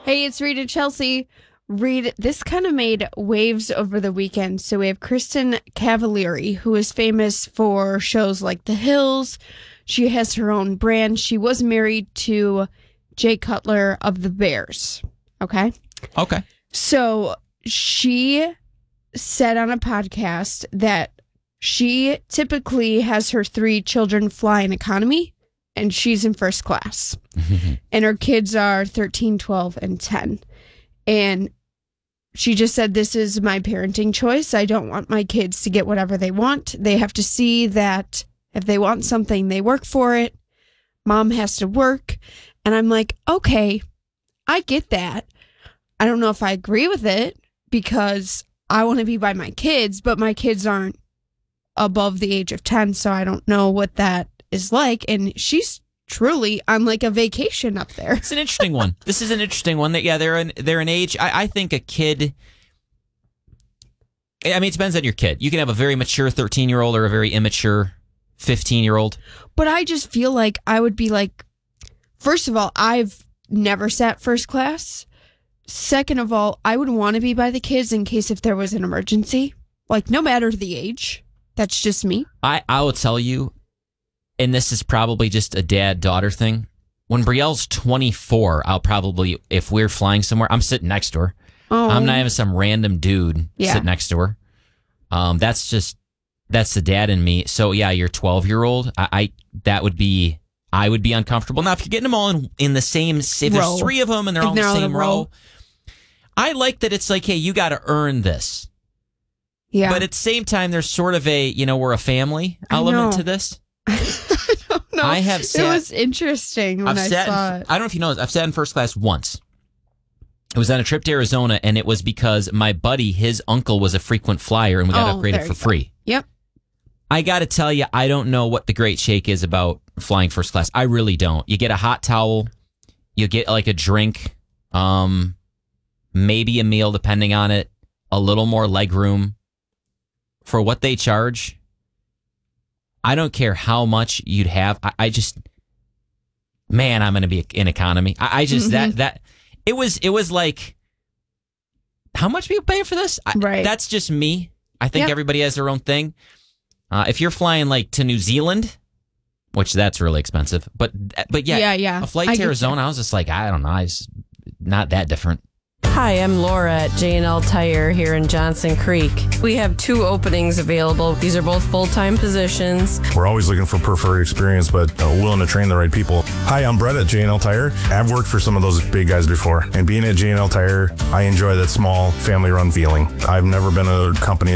Hey, it's Rita Chelsea. Read, this kind of made waves over the weekend. So we have Kristen Cavallari, who is famous for shows like The Hills. She has her own brand. She was married to Jay Cutler of the Bears. Okay? Okay. So she said on a podcast that she typically has her 3 children fly in economy, and she's in first class. And her kids are 13, 12, and 10. And she just said, this is my parenting choice. I don't want my kids to get whatever they want. They have to see that if they want something, they work for it. Mom has to work. And I'm like, okay, I get that. I don't know if I agree with it because I want to be by my kids, but my kids aren't above the age of 10, so I don't know what that is like. And she's truly on like a vacation up there. It's an interesting one. This is an interesting one. That they're an age. I think a kid. I mean, it depends on your kid. You can have a very mature 13-year-old or a very immature 15-year-old. But I just feel like I would be like, first of all, I've never sat first class. Second of all, I would want to be by the kids in case if there was an emergency. Like, no matter the age. That's just me. I will tell you, and this is probably just a dad-daughter thing. When Brielle's 24, I'll probably, if we're flying somewhere, I'm sitting next to her. Oh. I'm not having some random dude sit next to her. That's the dad in me. So yeah, your 12-year-old, I would be uncomfortable. Now, if you're getting them all in the same, if there's 3 of them and they're all in the same row, I like that it's like, hey, you got to earn this. Yeah. But at the same time, there's sort of a, we're a family element to this. I don't know. I have sat. It was interesting when I saw it. I don't know if you know this. I've sat in first class once. It was on a trip to Arizona, and it was because my buddy, his uncle, was a frequent flyer, and we got upgraded for free. Yep. I got to tell you, I don't know what the great shake is about flying first class. I really don't. You get a hot towel. You get like a drink, maybe a meal, depending on it, a little more leg room. For what they charge, I don't care how much you'd have. I just, man, I'm going to be in economy. I just, it was like, how much people pay for this? Right. That's just me. I think everybody has their own thing. If you're flying like to New Zealand, which that's really expensive, but yeah. A flight to Arizona, I was just like, I don't know. It's not that different. Hi, I'm Laura at J&L Tire here in Johnson Creek. We have 2 openings available. These are both full-time positions. We're always looking for preferred experience, but willing to train the right people. Hi, I'm Brett at J&L Tire. I've worked for some of those big guys before, and being at J&L Tire, I enjoy that small family-run feeling. I've never been at a company